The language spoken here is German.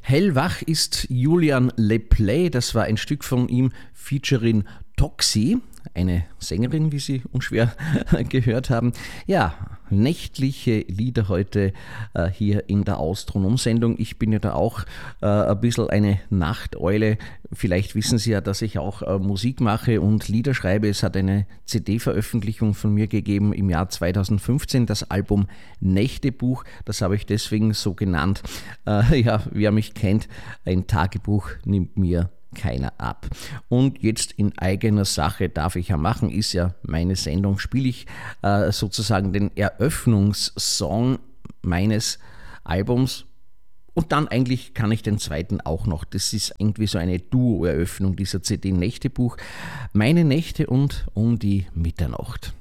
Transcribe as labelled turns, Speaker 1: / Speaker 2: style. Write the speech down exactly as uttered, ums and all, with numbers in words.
Speaker 1: Hellwach ist Julian LePlay, das war ein Stück von ihm featuring Toxi, eine Sängerin, wie Sie unschwer gehört haben. Ja, nächtliche Lieder heute äh, hier in der Austronom-Sendung. Ich bin ja da auch äh, ein bisschen eine Nachteule. Vielleicht wissen Sie ja, dass ich auch äh, Musik mache und Lieder schreibe. Es hat eine C D-Veröffentlichung von mir gegeben im Jahr zweitausendfünfzehn, das Album Nächtebuch. Das habe ich deswegen so genannt. Äh, ja, wer mich kennt, ein Tagebuch nimmt mir keiner ab. Und jetzt in eigener Sache darf ich ja machen, ist ja meine Sendung, spiele ich äh, sozusagen den Eröffnungssong meines Albums. Und dann eigentlich kann ich den zweiten auch noch. Das ist irgendwie so eine Duo-Eröffnung dieser C D Nächtebuch. Meine Nächte und um die Mitternacht.